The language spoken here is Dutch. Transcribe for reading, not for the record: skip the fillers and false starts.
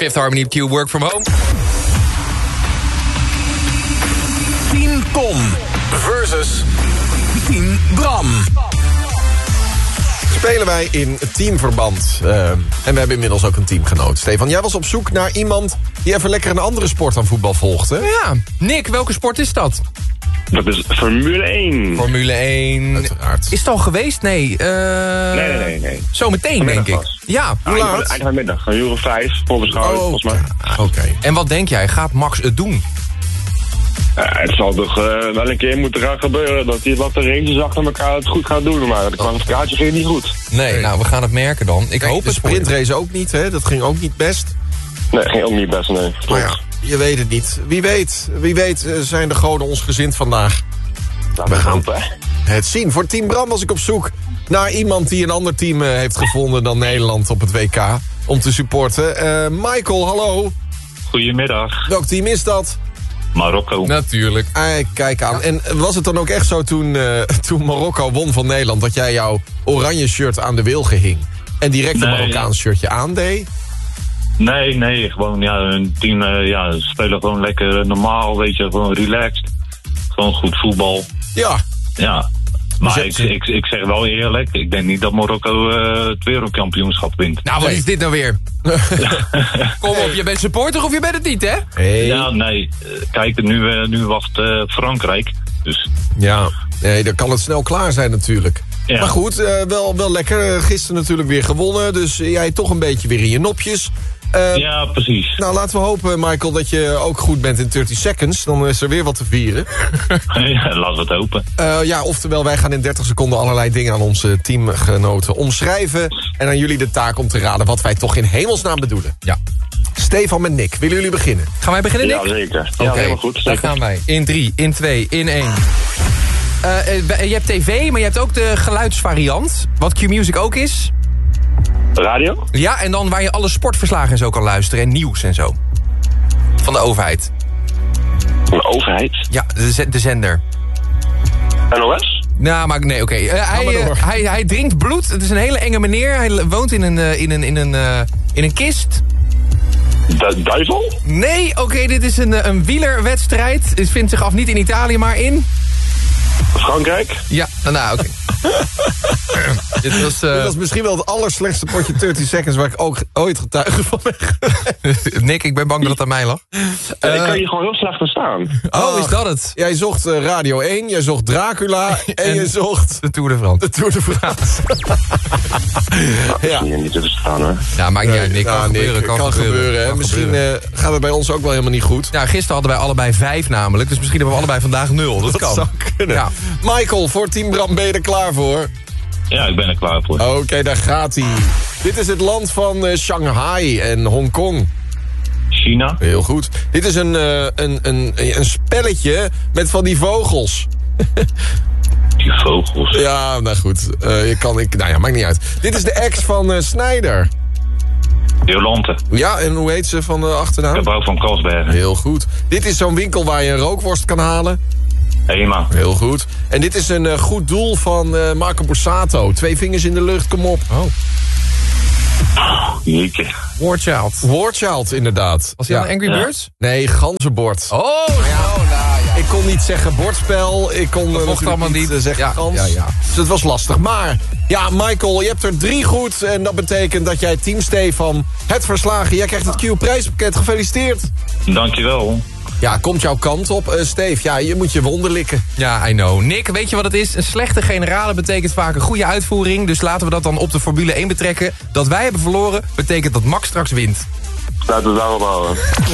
Fifth Harmony Q, Work From Home. Team Tom versus Team Bram. Spelen wij in teamverband. En we hebben inmiddels ook een teamgenoot. Stefan, jij was op zoek naar iemand die even lekker een andere sport dan voetbal volgde. Ja, Nick, welke sport is dat? Dat is Formule 1. Formule 1. Uiteraard. Is het al geweest? Nee. Nee. Zometeen, denk ik. Pas. Ja. Hoe laat? Eind van de middag. Een uur of 5, voorbeschouwing, volgens mij. Oké. En wat denk jij? Gaat Max het doen? Het zal toch wel een keer moeten gaan gebeuren dat hij wat de races achter elkaar het goed gaat doen. Maar de kwalificatie ging niet goed. Nee, nou, we gaan het merken dan. Ik hoop de het. sprintrace ook niet, hè? Dat ging ook niet best. Nee, ging ook niet best, nee. Maar ja, je weet het niet. Wie weet zijn de goden ons gezind vandaag. We gaan Het zien. Voor Team Bram was ik op zoek naar iemand die een ander team heeft gevonden dan Nederland op het WK. Om te supporten. Michael, hallo. Goedemiddag, Welk team is dat? Marokko. Natuurlijk. Kijk aan. En was het dan ook echt zo toen Marokko won van Nederland... dat jij jouw oranje shirt aan de wilgen hing... en direct een Marokkaans shirtje aandeed? Nee, gewoon hun team spelen gewoon lekker normaal, weet je, gewoon relaxed. Gewoon goed voetbal. Ja. Maar ik zeg wel eerlijk, ik denk niet dat Marokko het wereldkampioenschap wint. Nou, wat is dit nou weer? Kom op, je bent supporter of je bent het niet, hè? Hey. Ja, nee. Kijk, nu wacht Frankrijk. Dus Ja, nee, dan kan het snel klaar zijn natuurlijk. Ja. Maar goed, wel lekker. Gisteren natuurlijk weer gewonnen. Dus jij toch een beetje weer in je nopjes. ja, precies. Nou, laten we hopen, Michael, dat je ook goed bent in 30 seconds. Dan is er weer wat te vieren. Ja, laten we het hopen. Ja, oftewel, wij gaan in 30 seconden allerlei dingen aan onze teamgenoten omschrijven. En aan jullie de taak om te raden wat wij toch in hemelsnaam bedoelen. Ja. Stefan met Nick, willen jullie beginnen? Gaan wij beginnen, Nick? Ja, zeker. Ja, Oké, helemaal goed. daar Zeker. gaan wij. In 3, in 2, in 1. Je hebt tv, maar je hebt ook de geluidsvariant. Wat Q-Music ook is. Radio? Ja, en dan waar je alle sportverslagen en zo kan luisteren. En nieuws en zo. Van de overheid. Een overheid? Ja, de zender. NOS? Nou, maar nee, oké. Hij drinkt bloed. Het is een hele enge meneer. Hij woont in een kist. Duivel? Nee, oké, dit is een wielerwedstrijd. Het vindt zich af niet in Italië, maar in... Frankrijk? Ja, nou, oké. Dit was misschien wel het allerslechtste potje 30 seconds... waar ik ook ooit getuige van ben. Nick, ik ben bang dat het aan mij lag. Ik kan hier gewoon heel slecht verstaan. Oh, is dat het? Jij zocht Radio 1, jij zocht Dracula en je zocht... De Tour de France. De Tour de France. Ja. Hier niet te verstaan, hè? Ja, maakt niet uit, Nick. Ja, kan gebeuren. Hè. Misschien gaan we bij ons ook wel helemaal niet goed. Ja, gisteren hadden wij allebei 5 namelijk. Dus misschien hebben we allebei vandaag 0. Dat kan. zou kunnen. Ja. Michael, voor Team Bram, ben je er klaar voor? Ja, ik ben er klaar voor. Oké, daar gaat hij. Dit is het land van Shanghai en Hongkong. China? Heel goed. Dit is een spelletje met van die vogels. Die vogels. Ja, nou goed. Maakt niet uit. Dit is de ex van Snijder. Jolante. Ja, en hoe heet ze van de achternaam? Gebouw van Kalsbergen. Heel goed. Dit is zo'n winkel waar je een rookworst kan halen. Hema. Heel goed. En dit is een goed doel van Marco Borsato. 2 vingers in de lucht, kom op. Oh. Jeetje. War Child, inderdaad. Was hij aan Angry Birds? Nee, ganzenbord. Oh, Ik kon niet zeggen bordspel. Ik kon mocht allemaal niet zeggen gans. Ja. Dus het was lastig. Maar ja, Michael, je hebt er 3 goed. En dat betekent dat jij Team Stefan hebt verslagen. Jij krijgt het Q-prijspakket. Gefeliciteerd. Dankjewel. Ja, komt jouw kant op. Steve, ja, je moet je wonden likken. Ja, I know. Nick, weet je wat het is? Een slechte generale betekent vaak een goede uitvoering. Dus laten we dat dan op de Formule 1 betrekken. Dat wij hebben verloren, betekent dat Max straks wint. Laten we daarop houden.